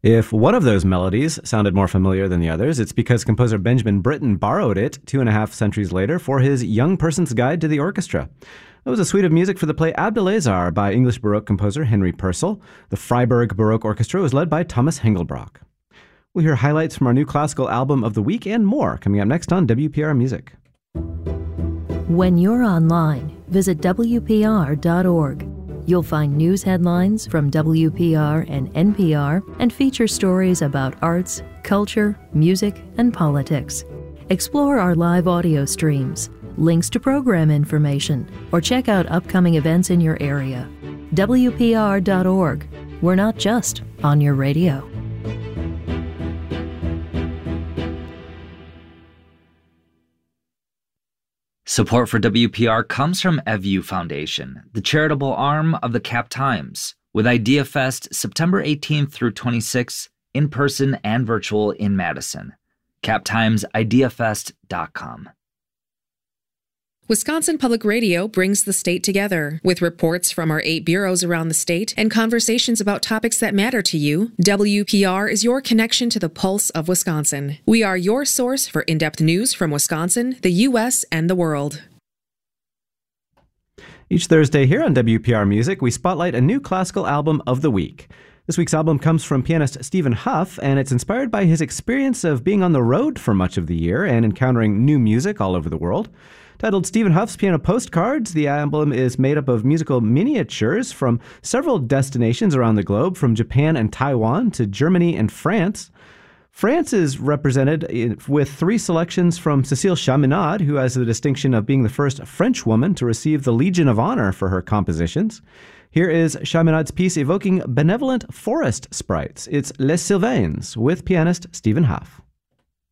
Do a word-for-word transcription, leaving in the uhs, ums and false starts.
If one of those melodies sounded more familiar than the others, it's because composer Benjamin Britten borrowed it two and a half centuries later for his Young Person's Guide to the Orchestra. It was a suite of music for the play Abdelazar by English Baroque composer Henry Purcell. The Freiburg Baroque Orchestra was led by Thomas Hengelbrock. We'll hear highlights from our new classical album of the week and more coming up next on W P R Music. When you're online, visit W P R dot org. You'll find news headlines from W P R and N P R and feature stories about arts, culture, music, and politics. Explore our live audio streams, links to program information, or check out upcoming events in your area. W P R dot org. We're not just on your radio. Support for W P R comes from EVU Foundation, the charitable arm of the Cap Times, with IdeaFest September eighteenth through twenty-sixth, in person and virtual in Madison. cap times idea fest dot com. Wisconsin Public Radio brings the state together. With reports from our eight bureaus around the state and conversations about topics that matter to you, W P R is your connection to the pulse of Wisconsin. We are your source for in-depth news from Wisconsin, the U S, and the world. Each Thursday here on W P R Music, we spotlight a new classical album of the week. This week's album comes from pianist Stephen Hough, and it's inspired by his experience of being on the road for much of the year and encountering new music all over the world. Titled Stephen Hough's Piano Postcards, the album is made up of musical miniatures from several destinations around the globe, from Japan and Taiwan to Germany and France. France is represented with three selections from Cécile Chaminade, who has the distinction of being the first French woman to receive the Legion of Honor for her compositions. Here is Chaminade's piece evoking benevolent forest sprites. It's Les Sylvains with pianist Stephen Hough.